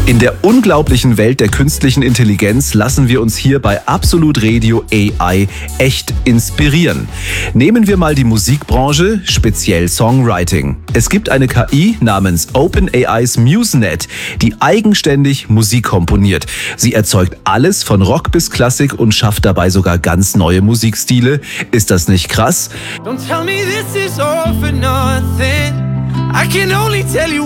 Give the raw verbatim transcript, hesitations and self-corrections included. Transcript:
In der unglaublichen Welt der künstlichen Intelligenz lassen wir uns hier bei Absolut Radio A I echt inspirieren. Nehmen wir mal die Musikbranche, speziell Songwriting. Es gibt eine K I namens OpenAI's MuseNet, die eigenständig Musik komponiert. Sie erzeugt alles von Rock bis Klassik und schafft dabei sogar ganz neue Musikstile. Ist das nicht krass? Don't tell me this is all for nothing. I can only tell you